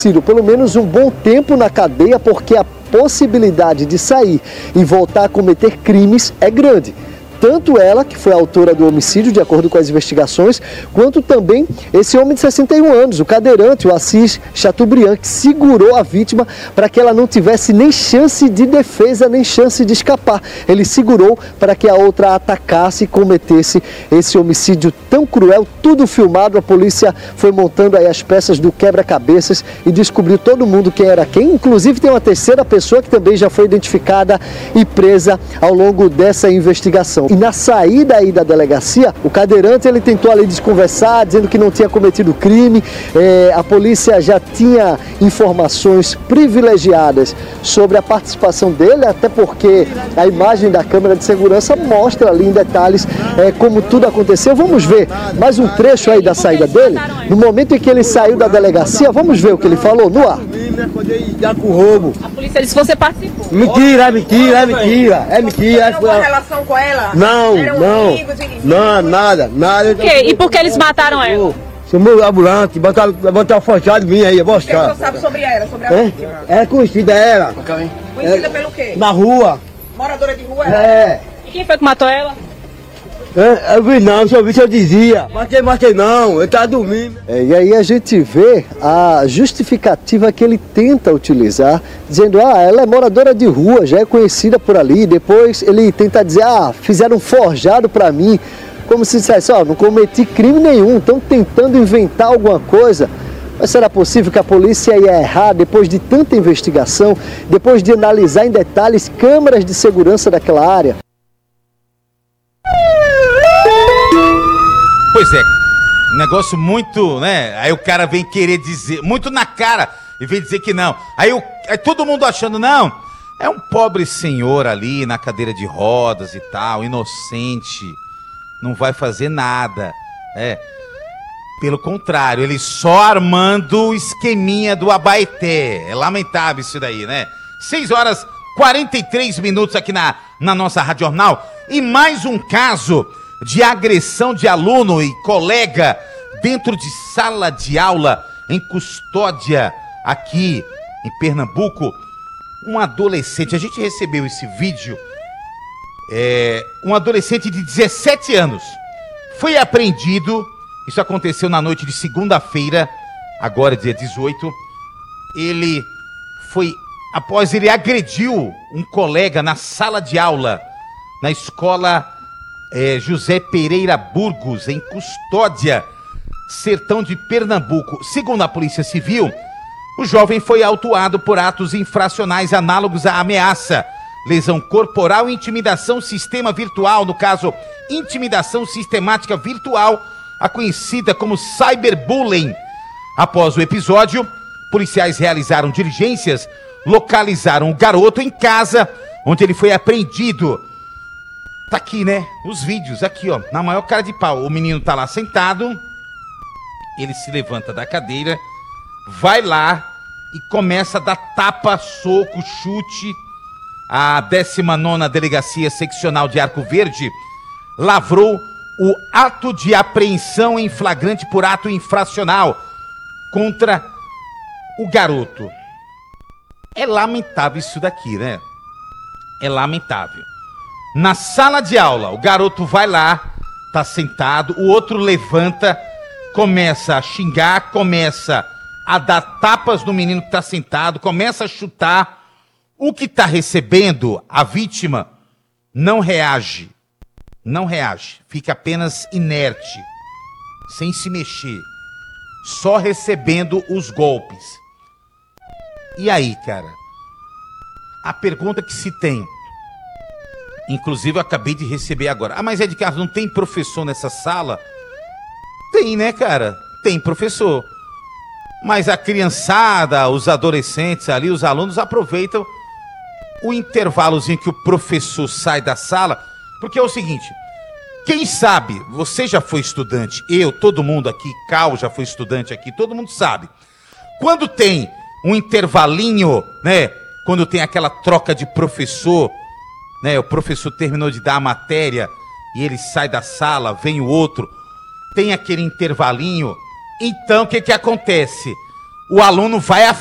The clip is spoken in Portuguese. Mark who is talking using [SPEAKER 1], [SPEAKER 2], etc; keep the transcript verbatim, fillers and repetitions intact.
[SPEAKER 1] pelo menos um bom tempo na cadeia, porque a possibilidade de sair e voltar a cometer crimes é grande. Tanto ela, que foi a autora do homicídio, de acordo com as investigações, quanto também esse homem de sessenta e um anos, o cadeirante, o Assis Chateaubriand, que segurou a vítima para que ela não tivesse nem chance de defesa, nem chance de escapar. Ele segurou para que a outra atacasse e cometesse esse homicídio tão cruel, tudo filmado. A polícia foi montando aí as peças do quebra-cabeças e descobriu todo mundo quem era quem. Inclusive tem uma terceira pessoa que também já foi identificada e presa ao longo dessa investigação. E na saída aí da delegacia, o cadeirante ele tentou ali desconversar, dizendo que não tinha cometido crime. É, a polícia já tinha informações privilegiadas sobre a participação dele, até porque a imagem da câmera de segurança mostra ali em detalhes é, como tudo aconteceu. Vamos ver mais um trecho aí da saída dele. No momento em que ele saiu da delegacia, vamos ver o que ele falou no ar.
[SPEAKER 2] A polícia disse que você participou.
[SPEAKER 3] Mentira, é mentira, é mentira, é mentira.
[SPEAKER 4] Você tem alguma relação com ela?
[SPEAKER 3] Não,
[SPEAKER 4] Eram
[SPEAKER 3] não,
[SPEAKER 4] amigos,
[SPEAKER 3] não, nada, nada.
[SPEAKER 2] Por quê? E por que eles mataram ela?
[SPEAKER 3] Chamou ambulante, botaram, botaram forjado em mim aí, eu vou
[SPEAKER 4] O que você sabe sobre ela, sobre a
[SPEAKER 3] é?
[SPEAKER 4] vítima?
[SPEAKER 3] É conhecida ela.
[SPEAKER 4] Conhecida pelo quê?
[SPEAKER 3] Na rua.
[SPEAKER 4] Moradora de rua?
[SPEAKER 3] É.
[SPEAKER 2] E quem foi que matou ela?
[SPEAKER 3] É, eu vi não, se eu vi, se eu dizia. Matei, matei não, eu tava dormindo.
[SPEAKER 1] É, e aí a gente vê a justificativa que ele tenta utilizar, dizendo, ah, ela é moradora de rua, já é conhecida por ali. Depois ele tenta dizer, ah, fizeram um forjado para mim, como se dissesse, ó, oh, não cometi crime nenhum, estão tentando inventar alguma coisa. Mas será possível que a polícia ia errar depois de tanta investigação, depois de analisar em detalhes câmeras de segurança daquela área?
[SPEAKER 5] Pois é, um negócio muito, né? Aí o cara vem querer dizer, muito na cara, e vem dizer que não. Aí, o, aí todo mundo achando, não, é um pobre senhor ali na cadeira de rodas e tal, inocente, não vai fazer nada. É, pelo contrário, ele só armando o esqueminha do Abaeté. É lamentável isso daí, né? seis horas e quarenta e três minutos aqui na, na nossa Rádio Jornal. E mais um caso de agressão de aluno e colega dentro de sala de aula em Custódia, aqui em Pernambuco. Um adolescente, a gente recebeu esse vídeo, é, um adolescente de dezessete anos foi apreendido. Isso aconteceu na noite de segunda-feira, agora dia dezoito. Ele foi, após ele agrediu um colega na sala de aula, na escola É, José Pereira Burgos, em Custódia, sertão de Pernambuco. Segundo a Polícia Civil, o jovem foi autuado por atos infracionais análogos à ameaça, lesão corporal e intimidação sistema virtual, no caso, intimidação sistemática virtual, a conhecida como cyberbullying. Após o episódio, policiais realizaram diligências, localizaram o garoto em casa, onde ele foi apreendido. Tá aqui, né? Os vídeos, aqui, ó, na maior cara de pau. O menino tá lá sentado, ele se levanta da cadeira, vai lá e começa a dar tapa, soco, chute. A décima nona Delegacia Seccional de Arco Verde lavrou o ato de apreensão em flagrante por ato infracional contra o garoto. É lamentável isso daqui, né? É lamentável. Na sala de aula, o garoto vai lá, tá sentado, o outro levanta, começa a xingar, começa a dar tapas no menino que tá sentado, começa a chutar. O que tá recebendo, a vítima, não reage, não reage, fica apenas inerte, sem se mexer, só recebendo os golpes. E aí, cara? A pergunta que se tem, inclusive eu acabei de receber agora. Ah, mas é de Carlos, não tem professor nessa sala? Tem, né, cara? Tem professor. Mas a criançada, os adolescentes ali, os alunos aproveitam o intervalozinho que o professor sai da sala. Porque é o seguinte, quem sabe, você já foi estudante, eu, todo mundo aqui, Cal já foi estudante aqui, todo mundo sabe. Quando tem um intervalinho, né, quando tem aquela troca de professor, né, o professor terminou de dar a matéria e ele sai da sala, vem o outro, tem aquele intervalinho. Então o que que acontece? o aluno vai à